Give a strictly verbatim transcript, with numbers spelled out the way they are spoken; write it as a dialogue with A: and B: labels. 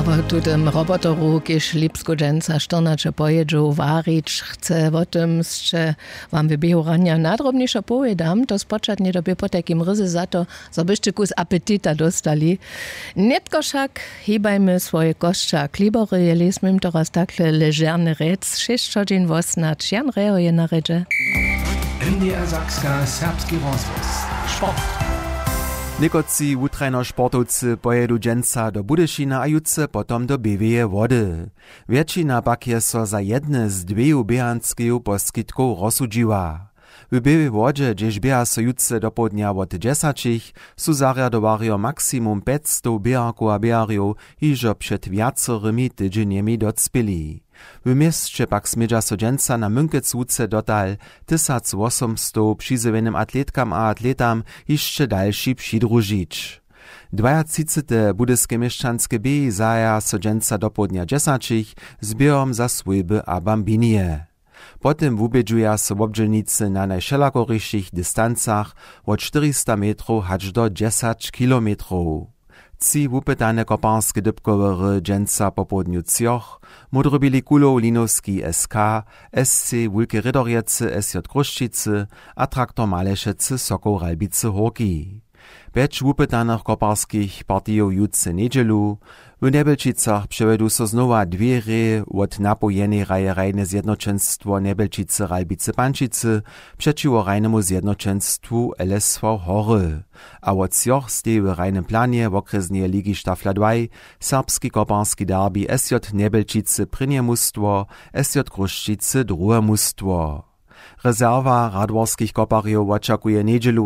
A: Aber tu tym robotoru, kiż Lipsko-Dżęca sztornacze pojeżdżą warić, chce o tym, że wam wybiegu rania nadrobniejsza powiedam, to spoczatnie dobie po takim ryzy za to, żebyście kus apetita dostali. Netko szak, hibajmy swoje koszcza klibory, jelismy im teraz takle leżerny rec, sześć godzin wosnacz, Jan Reo je na redzie.
B: N D R Sakska, serbski rozwóz. Sport.
C: Niekoci wutrajno sportowcy pojedu dżęca do Budyšina a jutce potom do Běveje Wody. Většina pak je so za jedne z dveju běhanskeju poskytkow rozsudžiła. W Běveje Wodźe, gdzież běha so jutce do południa od dziesięciu, su zarjadowario maksimum päťsto běhankow a běharjow, iżo před viacerymi tydźenjemi docpěli. W mieście pak smidža so dżęca na Münkec wuce dotal tysiąc osiemsto přizyvenym atletkam a atletam jeszcze dalszy přidružić. dwadzieścia budyskie mieszczanskie běhy zaja so dżęca do południa dziesięciu zbierom za swójby a bambinie. Potem wubědžuja so wobdźelnicy na najšelakoryšších distancach od czterysta metrów hacz do dziesięć kilometrów. Ci wupytane koparskie dybkowery dżęca po południu Cjoch, Modrobili Kulow Linowski S K, S C Wulke Rydorjecy S J Kruščicy a Traktor Malešecy Sokoł Ralbicy Horki. Peć wupytanych koparskich partijow jutce nedźelu, w Nebelčicach przevedu so znowa dwie reje od napojenej raje rajne zjednoczenstwo Nebelčice Ralbice Pančice przeciwo rajnemu zjednoczenstwu L S V Hory. A od Cjoch stej w rajnym planie w okresnej ligi Štafla dwa serbski koparski derby S J Nebelčice prynje mustwo, S J Kruščice druhe mustwo. Rezerwa radworskich koparjow oczekuje nedźelu